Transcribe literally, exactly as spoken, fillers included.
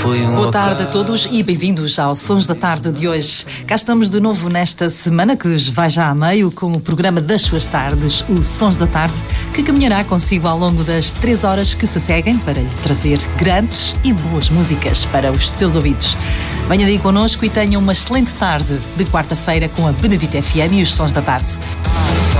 foi um Boa tarde a todos e bem-vindos aos Sons da Tarde de hoje. Cá estamos de novo nesta semana que vai já a meio com o programa das suas tardes, o Sons da Tarde, que caminhará consigo ao longo das três horas que se seguem para lhe trazer grandes e boas músicas para os seus ouvidos. Venha daí connosco e tenha uma excelente tarde de quarta-feira com a Benedita F M e os Sons da Tarde.